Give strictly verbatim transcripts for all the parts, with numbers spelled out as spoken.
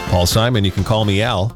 Paul Simon. You can call me Al.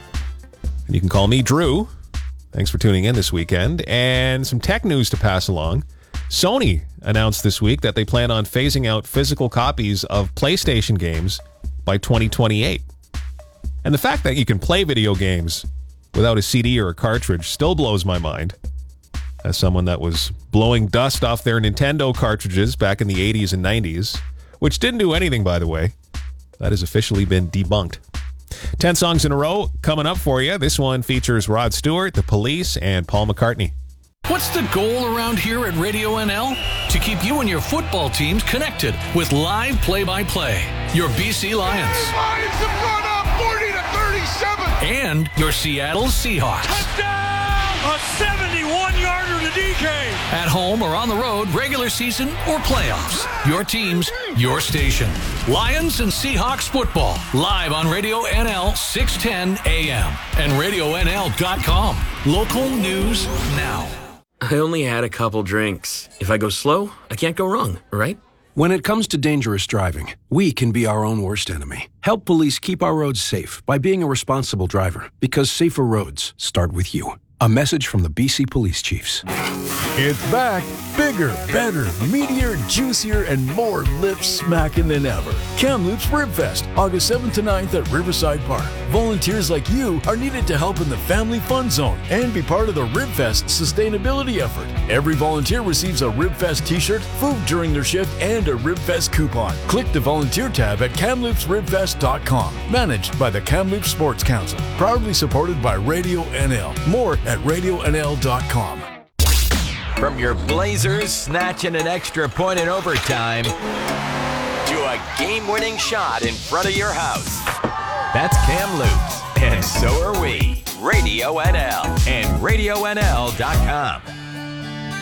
And you can call me Drew. Thanks for tuning in this weekend. And some tech news to pass along. Sony announced this week that they plan on phasing out physical copies of PlayStation games by twenty twenty-eight. And the fact that you can play video games without a C D or a cartridge still blows my mind. As someone that was blowing dust off their Nintendo cartridges back in the eighties and nineties, which didn't do anything, by the way, that has officially been debunked. Ten songs in a row coming up for you. This one features Rod Stewart, The Police, and Paul McCartney. What's the goal around here at Radio N L? To keep you and your football teams connected with live play-by-play. Your B C Lions. Lions have gone up forty to thirty-seven. And your Seattle Seahawks. Touchdown! A seventy-one-yarder to D K. At home or on the road, regular season or playoffs. Your teams, your station. Lions and Seahawks football. Live on Radio N L six ten A M and radio N L dot com. Local news now. I only had a couple drinks. If I go slow, I can't go wrong, right? When it comes to dangerous driving, we can be our own worst enemy. Help police keep our roads safe by being a responsible driver, because safer roads start with you. A message from the B C Police Chiefs. It's back. Bigger, better, meatier, juicier, and more lip-smacking than ever. Kamloops Ribfest, August seventh to ninth at Riverside Park. Volunteers like you are needed to help in the Family Fun Zone and be part of the Ribfest sustainability effort. Every volunteer receives a Ribfest t-shirt, food during their shift, and a Ribfest coupon. Click the volunteer tab at kamloops ribfest dot com. Managed by the Kamloops Sports Council. Proudly supported by Radio N L. More at radio N L dot com. From your Blazers snatching an extra point in overtime to a game-winning shot in front of your house. That's Kamloops, and so are we. Radio N L and radio N L dot com.